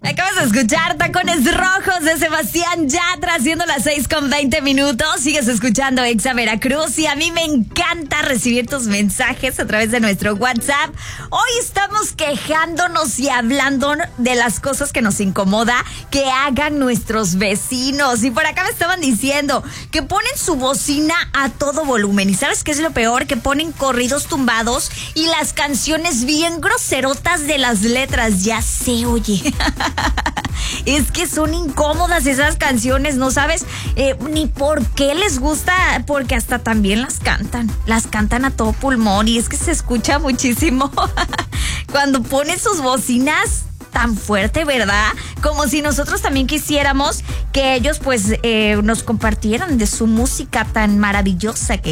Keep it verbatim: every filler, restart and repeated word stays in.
Acabas de escuchar Tacones Rojos de Sebastián Yatra, haciendo las seis con veinte minutos. Sigues escuchando Exa Veracruz y a mí me encanta recibir tus mensajes a través de nuestro WhatsApp. Hoy estamos quejándonos y hablando de las cosas que nos incomoda que hagan nuestros vecinos. Y por acá me estaban diciendo que ponen su bocina a todo volumen. ¿Y sabes qué es lo peor? Que ponen corridos tumbados y las canciones bien groserotas de las letras. Ya sé, oye. Es que son incómodas esas canciones, no sabes eh, ni por qué les gusta, porque hasta también las cantan, las cantan a todo pulmón y es que se escucha muchísimo cuando ponen sus bocinas tan fuerte, ¿verdad? Como si nosotros también quisiéramos que ellos pues eh, nos compartieran de su música tan maravillosa que